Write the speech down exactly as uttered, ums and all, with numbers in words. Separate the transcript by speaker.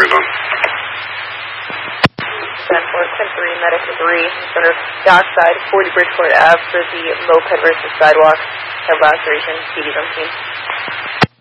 Speaker 1: on.
Speaker 2: ten four, ten three, medic three, center dockside, forty Bridgeport Ave for the moped versus sidewalk. Have last duration, P D seventeen.